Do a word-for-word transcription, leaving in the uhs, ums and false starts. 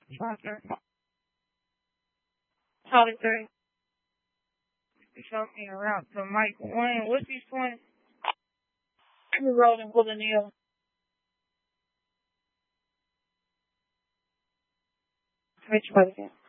Father. Holly three. Show me around to Mike Wayne. What's these twins? We rolling with a Neil. Which one again?